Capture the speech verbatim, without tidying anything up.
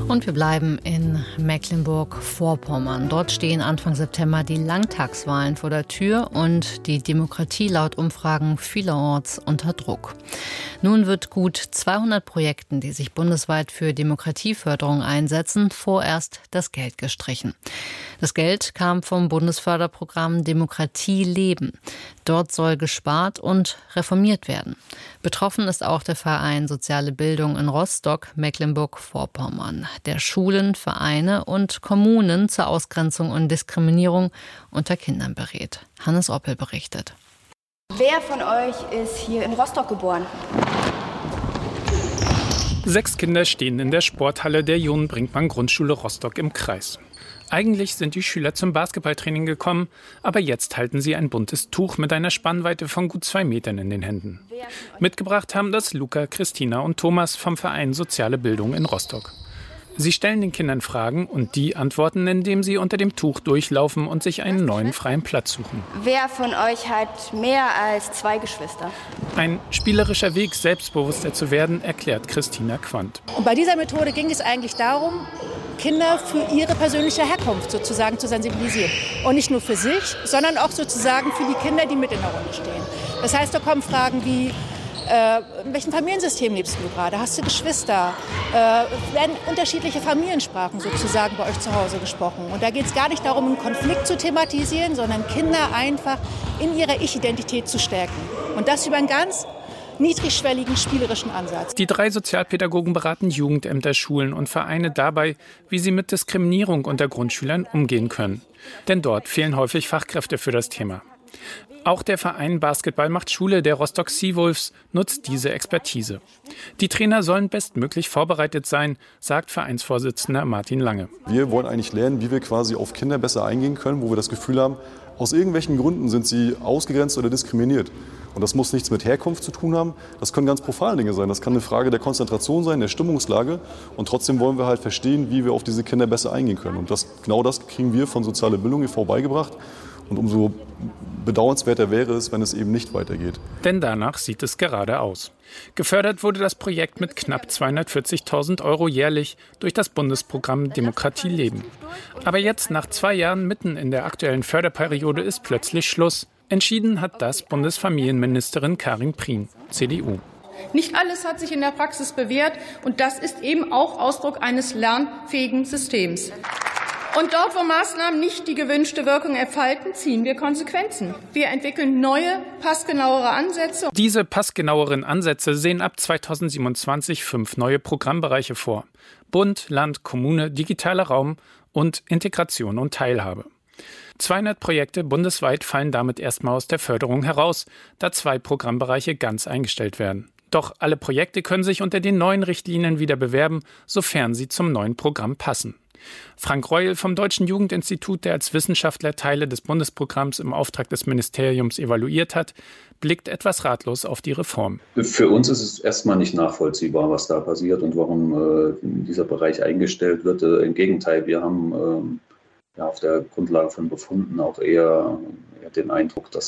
Und wir bleiben in Mecklenburg-Vorpommern. Dort stehen Anfang September die Landtagswahlen vor der Tür und die Demokratie laut Umfragen vielerorts unter Druck. Nun wird gut zweihundert Projekten, die sich bundesweit für Demokratieförderung einsetzen, vorerst das Geld gestrichen. Das Geld kam vom Bundesförderprogramm Demokratie leben. Dort soll gespart und reformiert werden. Betroffen ist auch der Verein Soziale Bildung in Rostock, Mecklenburg-Vorpommern, der Schulen, Vereine und Kommunen zur Ausgrenzung und Diskriminierung unter Kindern berät. Hannes Oppel berichtet. Wer von euch ist hier in Rostock geboren? Sechs Kinder stehen in der Sporthalle der Johann Brinkmann Grundschule Rostock im Kreis. Eigentlich sind die Schüler zum Basketballtraining gekommen, aber jetzt halten sie ein buntes Tuch mit einer Spannweite von gut zwei Metern in den Händen. Mitgebracht haben das Luca, Christina und Thomas vom Verein Soziale Bildung in Rostock. Sie stellen den Kindern Fragen und die antworten, indem sie unter dem Tuch durchlaufen und sich einen neuen freien Platz suchen. Wer von euch hat mehr als zwei Geschwister? Ein spielerischer Weg, selbstbewusster zu werden, erklärt Christina Quandt. Und bei dieser Methode ging es eigentlich darum, Kinder für ihre persönliche Herkunft sozusagen zu sensibilisieren. Und nicht nur für sich, sondern auch sozusagen für die Kinder, die mit in der Runde stehen. Das heißt, da kommen Fragen wie, Äh, in welchem Familiensystem lebst du gerade? Hast du Geschwister? Äh, werden unterschiedliche Familiensprachen sozusagen bei euch zu Hause gesprochen? Und da geht es gar nicht darum, einen Konflikt zu thematisieren, sondern Kinder einfach in ihrer Ich-Identität zu stärken. Und das über einen ganz niedrigschwelligen, spielerischen Ansatz. Die drei Sozialpädagogen beraten Jugendämter, Schulen und Vereine dabei, wie sie mit Diskriminierung unter Grundschülern umgehen können. Denn dort fehlen häufig Fachkräfte für das Thema. Auch der Verein Basketball macht Schule der Rostock Seawolves nutzt diese Expertise. Die Trainer sollen bestmöglich vorbereitet sein, sagt Vereinsvorsitzender Martin Lange. Wir wollen eigentlich lernen, wie wir quasi auf Kinder besser eingehen können, wo wir das Gefühl haben, aus irgendwelchen Gründen sind sie ausgegrenzt oder diskriminiert. Und das muss nichts mit Herkunft zu tun haben, das können ganz profane Dinge sein. Das kann eine Frage der Konzentration sein, der Stimmungslage. Und trotzdem wollen wir halt verstehen, wie wir auf diese Kinder besser eingehen können. Und das, genau das kriegen wir von Soziale Bildung e V beigebracht. Und umso bedauernswerter wäre es, wenn es eben nicht weitergeht. Denn danach sieht es gerade aus. Gefördert wurde das Projekt mit knapp zweihundertvierzigtausend Euro jährlich durch das Bundesprogramm Demokratie leben. Aber jetzt, nach zwei Jahren mitten in der aktuellen Förderperiode, ist plötzlich Schluss. Entschieden hat das Bundesfamilienministerin Karin Prien, C D U. Nicht alles hat sich in der Praxis bewährt und das ist eben auch Ausdruck eines lernfähigen Systems. Und dort, wo Maßnahmen nicht die gewünschte Wirkung entfalten, ziehen wir Konsequenzen. Wir entwickeln neue, passgenauere Ansätze. Diese passgenaueren Ansätze sehen ab zweitausendsiebenundzwanzig fünf neue Programmbereiche vor. Bund, Land, Kommune, digitaler Raum und Integration und Teilhabe. zweihundert Projekte bundesweit fallen damit erstmal aus der Förderung heraus, da zwei Programmbereiche ganz eingestellt werden. Doch alle Projekte können sich unter den neuen Richtlinien wieder bewerben, sofern sie zum neuen Programm passen. Frank Reuel vom Deutschen Jugendinstitut, der als Wissenschaftler Teile des Bundesprogramms im Auftrag des Ministeriums evaluiert hat, blickt etwas ratlos auf die Reform. Für uns ist es erstmal nicht nachvollziehbar, was da passiert und warum äh, dieser Bereich eingestellt wird. Äh, Im Gegenteil, wir haben äh, ja, auf der Grundlage von Befunden auch eher, eher den Eindruck, dass